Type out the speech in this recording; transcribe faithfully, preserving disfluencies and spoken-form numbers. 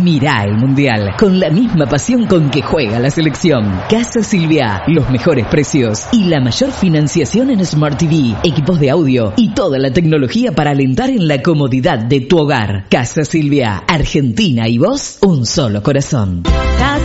Mirá el Mundial con la misma pasión con que juega la selección. Casa Silvia, los mejores precios y la mayor financiación en Smart T V, equipos de audio y toda la tecnología para alentar en la comodidad de tu hogar. Casa Silvia, Argentina y vos, un solo corazón.